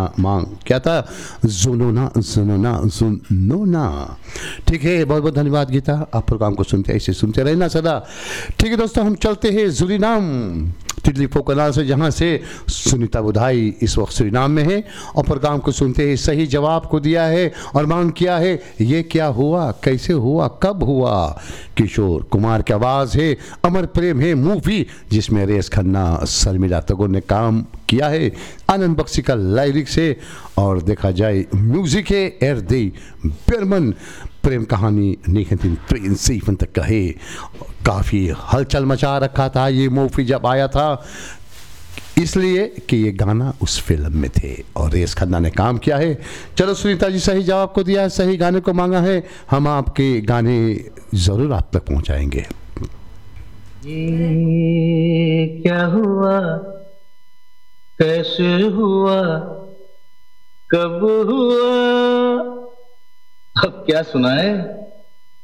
मांग क्या था, जुनोना जुनोना जुनोना। ठीक है, बहुत बहुत धन्यवाद गीता, आप प्रोग्राम को सुनते ऐसे सुनते रहना सदा। ठीक है दोस्तों, हम चलते हैं सूरीनाम, तितली फोकनाल से, जहाँ से सुनीता बुधाई इस वक्त सूरीनाम में है और प्रोग्राम को सुनते हैं सही जवाब को दिया है और मांग किया है, ये क्या हुआ, कैसे हुआ, कब हुआ। किशोर कुमार की आवाज़ है, अमर प्रेम है मूवी जिसमें रेस खन्ना शर्मिला टैगोर ने काम किया है, आनंद बख्शी का लाइरिक्स है और देखा जाए म्यूजिक है एरदे बेरमन। प्रेम कहानी निखिन प्रिंस तक का है, काफ़ी हलचल मचा रखा था ये मूवी जब आया था, इसलिए कि ये गाना उस फिल्म में थे और रेस खन्ना ने काम किया है। चलो सुनीता जी सही जवाब को दिया है, सही गाने को मांगा है, हम आपके गाने ज़रूर आप तक पहुंचाएंगे। ये क्या हुआ, कैसे हुआ, कब हुआ, अब क्या सुनाए।